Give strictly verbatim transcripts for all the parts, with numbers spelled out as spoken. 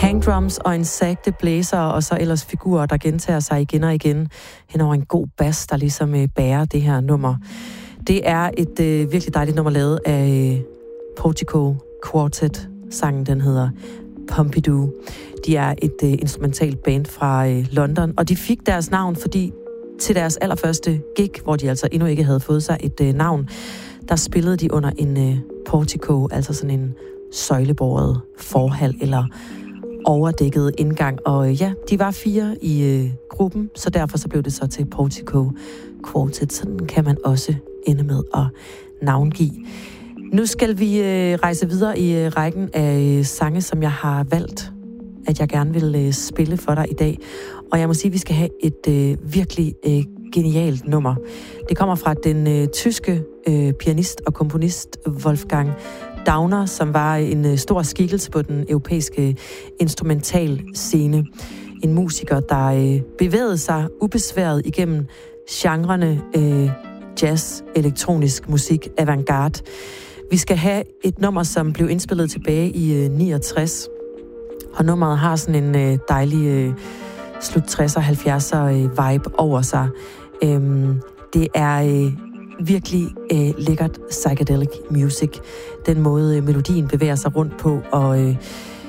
hangdrums og en sagte blæser, og så ellers figurer, der gentager sig igen og igen hen over en god bass, der ligesom øh, bærer det her nummer. Det er et øh, virkelig dejligt nummer lavet af øh, Portico Quartet. Sangen, den hedder Pompidou. De er et øh, instrumentalt band fra øh, London, og de fik deres navn, fordi til deres allerførste gig, hvor de altså endnu ikke havde fået sig et øh, navn, der spillede de under en øh, portico, altså sådan en søjlebåret forhal eller overdækket indgang. Og øh, ja, de var fire i øh, gruppen, så derfor så blev det så til Portico Quartet. Sådan kan man også ende med at navngive. Nu skal vi øh, rejse videre i øh, rækken af øh, sange, som jeg har valgt, at jeg gerne vil øh, spille for dig i dag. Og jeg må sige, at vi skal have et øh, virkelig øh, genialt nummer. Det kommer fra den øh, tyske øh, pianist og komponist Wolfgang Dauner, som var en øh, stor skikkelse på den europæiske instrumentalscene. En musiker, der øh, bevægede sig ubesværet igennem genrerne øh, jazz, elektronisk musik, avantgarde. Vi skal have et nummer, som blev indspillet tilbage i øh, niogtres. Og nummeret har sådan en øh, dejlig øh, slut tresser, halvfjerdser øh, vibe over sig. Øhm, det er øh, virkelig øh, lækkert psychedelic music. Den måde øh, melodien bevæger sig rundt på, og øh,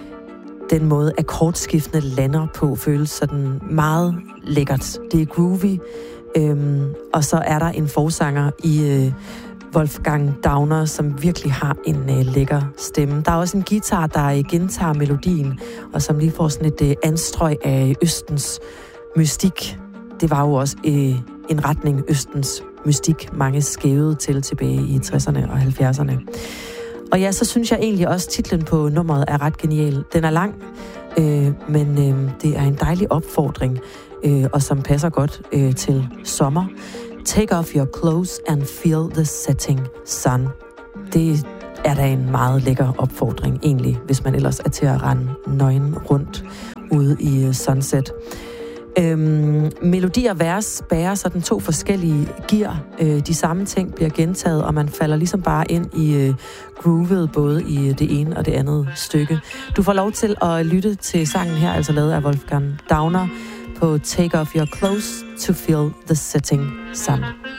den måde akkordskiftene lander på, føles sådan meget lækkert. Det er groovy, øhm, og så er der en forsanger i øh, Wolfgang Dauner, som virkelig har en øh, lækker stemme. Der er også en guitar, der øh, gentager melodien, og som lige får sådan et øh, anstrøg af Østens mystik. Det var jo også øh, en retning Østens mystik, mange skævede til tilbage i tresserne og halvfjerdserne. Og ja, så synes jeg egentlig også, at titlen på nummeret er ret genial. Den er lang, øh, men øh, det er en dejlig opfordring, øh, og som passer godt øh, til sommer. Take off your clothes and feel the setting sun. Det er da en meget lækker opfordring egentlig, hvis man ellers er til at rende nøgen rundt ude i uh, sunset. Øhm, melodi og vers bærer sådan to forskellige gear. Øh, de samme ting bliver gentaget, og man falder ligesom bare ind i øh, groovet, både i det ene og det andet stykke. Du får lov til at lytte til sangen her, altså lavet af Wolfgang Dauner, på Take Off Your Clothes to Feel the Setting Sun.